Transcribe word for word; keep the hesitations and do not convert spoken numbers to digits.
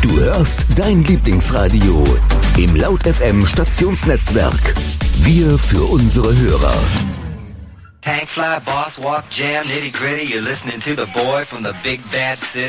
Du hörst dein Lieblingsradio im Laut F M Stationsnetzwerk. Wir für unsere Hörer. Tank fly, boss walk, jam, nitty gritty. You're listening to the boy from the big bad city.